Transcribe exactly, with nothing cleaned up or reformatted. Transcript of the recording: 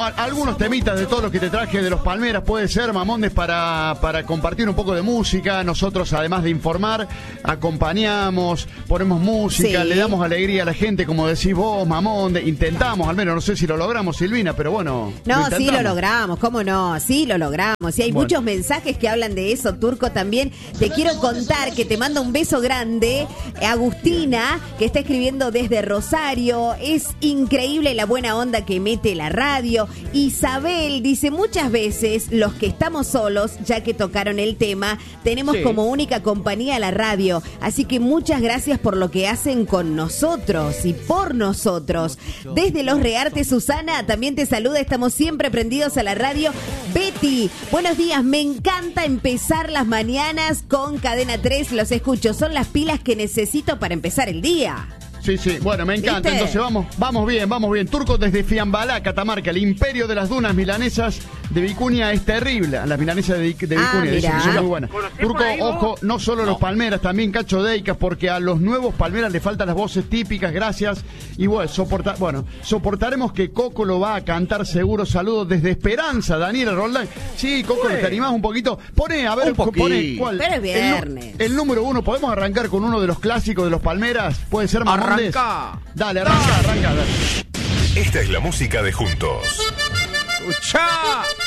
a- algunos temitas de todo lo que te traje de los Palmeras, puede ser, Mamondes, para, para compartir un poco de música. Nosotros, además de informar, acompañamos, ponemos música, Sí. le damos alegría a la gente, como decís vos, Mamondes. Intentamos, al menos, no sé si lo logramos, Silvina, pero bueno. No, lo sí intentamos. lo logramos, ¿cómo no? Sí lo logramos. Y hay Bueno. muchos mensajes que hablan de eso, Turco, también. Te quiero contar que te manda un beso grande Agustina, que está escribiendo desde Rosario. Es increíble la buena onda que mete la radio. Isabel dice, muchas veces los que estamos solos, ya que tocaron el tema, tenemos Sí. como única compañía la radio. Así que muchas gracias por lo que hacen con nosotros y por nosotros. Desde Los Reartes, Susana también te saluda. Estamos siempre prendidos a la radio. Betty, buenos días. Me encanta empezar las mañanas con Cadena tres. Los escucho. Son las pilas que necesito para empezar el día. Sí, sí, bueno, me encanta. ¿Viste? Entonces vamos, vamos bien, vamos bien. Turco desde Fiambalá, Catamarca, el imperio de las dunas milanesas de Vicuña es terrible. Las milanesas de, de Ah, Vicuña dicen que son mirá. muy buenas. ¿Conocí Turco, por ahí, vos? ojo, no solo los Palmeras, también Cacho Deicas, porque a los nuevos Palmeras le faltan las voces típicas, gracias. Y bueno, soporta, bueno, soportaremos que Coco lo va a cantar seguro. Saludos desde Esperanza, Daniela Roldán. Sí, Coco, ¿te animás un poquito? Pone, a ver, Un poquito. pone cuál. Pero es El nu- viernes. El, número uno, ¿podemos arrancar con uno de los clásicos de los Palmeras? ¿Puede ser Mamondes? Arranca. Dale, arranca, arranca. Dale. Esta es la música de Juntos. Escuchá.